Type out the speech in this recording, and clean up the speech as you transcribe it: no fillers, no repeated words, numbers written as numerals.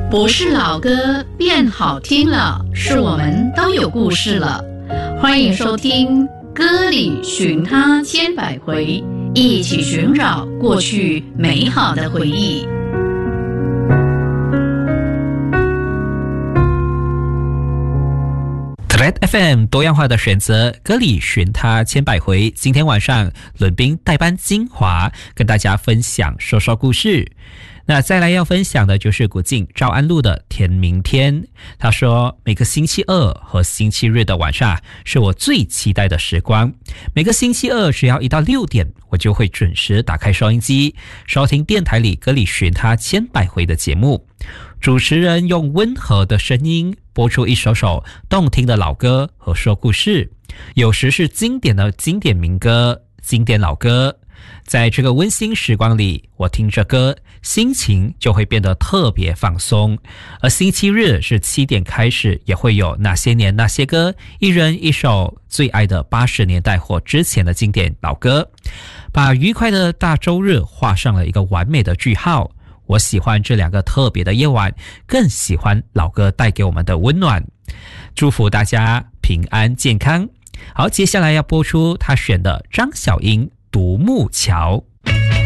不是老歌变好听了，是我们都有故事了。欢迎收听《歌里寻他千百回》，一起寻找过去美好的回忆。 Red FM 多样化的选择，歌里寻他千百回。今天晚上伦宾代班精华，跟大家分享说说故事。那再来要分享的就是古晋赵安禄的天明天。他说，每个星期二和星期日的晚上是我最期待的时光。每个星期二只要1到6点，我就会准时打开收音机，收听电台里歌里寻他千百回的节目。主持人用温和的声音播出一首首动听的老歌和说故事，有时是经典的经典民歌、经典老歌。在这个温馨时光里，我听着歌，心情就会变得特别放松。而星期日是7点开始，也会有那些年那些歌，一人一首最爱的80年代或之前的经典老歌，把愉快的大周日画上了一个完美的句号。我喜欢这2个特别的夜晚，更喜欢老歌带给我们的温暖。祝福大家平安健康。好，接下来要播出他选的张小英独木桥。